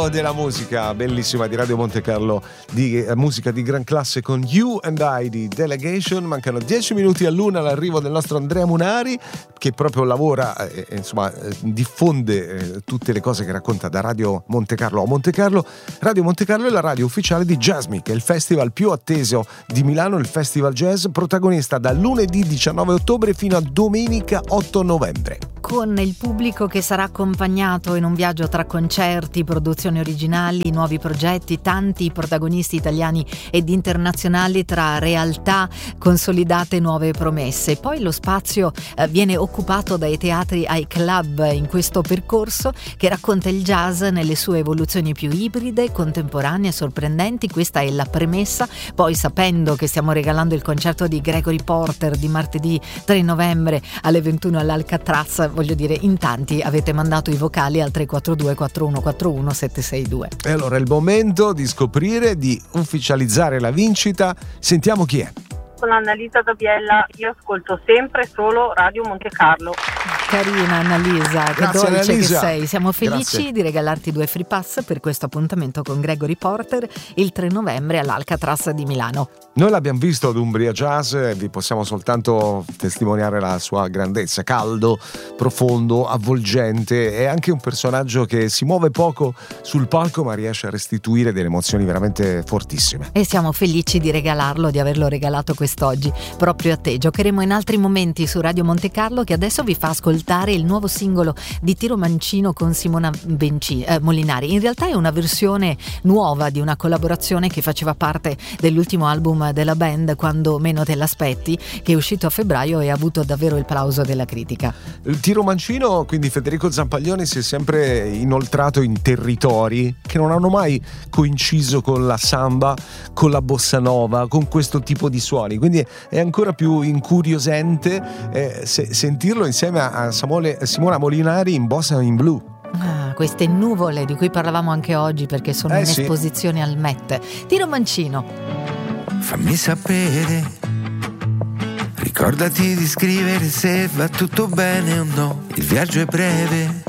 radio della musica bellissima di Radio Monte Carlo, di musica di gran classe con You and I di Delegation. Mancano 10 minuti all'una all'arrivo del nostro Andrea Munari, che proprio lavora insomma diffonde tutte le cose che racconta da Radio Monte Carlo a Monte Carlo. Radio Monte Carlo è la radio ufficiale di Jazzmic, che è il festival più atteso di Milano, il Festival Jazz, protagonista da lunedì 19 ottobre fino a domenica 8 novembre. Con il pubblico che sarà accompagnato in un viaggio tra concerti, produzioni originali, nuovi progetti, tanti protagonisti italiani ed internazionali tra realtà consolidate e nuove promesse. Poi lo spazio viene occupato dai teatri ai club in questo percorso che racconta il jazz nelle sue evoluzioni più ibride, contemporanee, sorprendenti. Questa è la premessa. Poi, sapendo che stiamo regalando il concerto di Gregory Porter di martedì 3 novembre alle 21 all'Alcatraz, voglio dire, in tanti avete mandato i vocali al 342 4141 762. E allora è il momento di scoprire, di ufficializzare la vincita. Sentiamo chi è. Sono Annalisa da Biella, io ascolto sempre solo Radio Monte Carlo. Carina Annalisa, che Grazie, dolce Annalisa. che sei. Siamo felici Grazie di regalarti 2 free pass per questo appuntamento con Gregory Porter il 3 novembre all'Alcatraz di Milano. Noi l'abbiamo visto ad Umbria Jazz e vi possiamo soltanto testimoniare la sua grandezza, caldo, profondo, avvolgente. È anche un personaggio che si muove poco sul palco ma riesce a restituire delle emozioni veramente fortissime. E siamo felici di regalarlo, di averlo regalato quest'oggi proprio a te. Giocheremo in altri momenti su Radio Monte Carlo, che adesso vi fa ascoltare il nuovo singolo di Tiro Mancino con Simona Molinari. In realtà è una versione nuova di una collaborazione che faceva parte dell'ultimo album della band, Quando meno te l'aspetti, che è uscito a febbraio e ha avuto davvero il plauso della critica. Il Tiro Mancino, quindi Federico Zampaglioni, si è sempre inoltrato in territori che non hanno mai coinciso con la samba, con la bossa nova, con questo tipo di suoni, quindi è ancora più incuriosente sentirlo insieme a Simona Molinari in Bossa in Blu. Queste nuvole di cui parlavamo anche oggi, perché sono in sì. esposizione al Met. Tiro Mancino. Fammi sapere, ricordati di scrivere se va tutto bene o no. Il viaggio è breve,